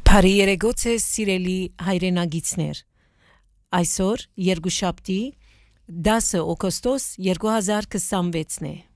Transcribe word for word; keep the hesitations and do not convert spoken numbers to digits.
Բարի երեգոց է սիրելի հայրենագիցներ, այսօր երկուշաբթի դասը օգոստոս երկու հազար քսանվեցն է,